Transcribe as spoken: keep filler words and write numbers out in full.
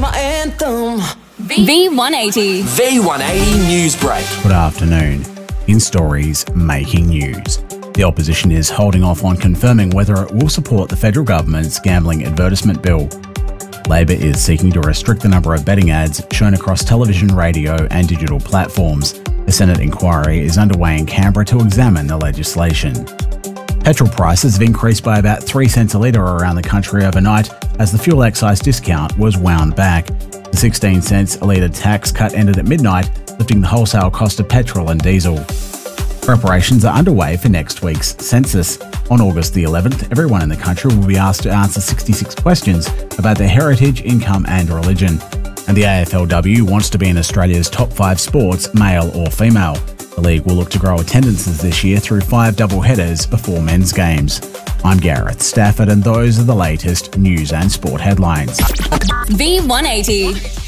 my anthem. V one eighty. V one eighty News Break. Good afternoon. In stories making news, the opposition is holding off on confirming whether it will support the federal government's gambling advertisement bill. Labor is seeking to restrict the number of betting ads shown across television, radio and digital platforms. A Senate inquiry is underway in Canberra to examine the legislation. Petrol prices have increased by about three cents a litre around the country overnight as the fuel excise discount was wound back. The sixteen cents a litre tax cut ended at midnight, lifting the wholesale cost of petrol and diesel. Preparations are underway for next week's census. On August the eleventh, everyone in the country will be asked to answer sixty-six questions about their heritage, income and religion. And the A F L W wants to be in Australia's top five sports, male or female. The league will look to grow attendances this year through five doubleheaders before men's games. I'm Gareth Stafford and those are the latest news and sport headlines. V one eighty.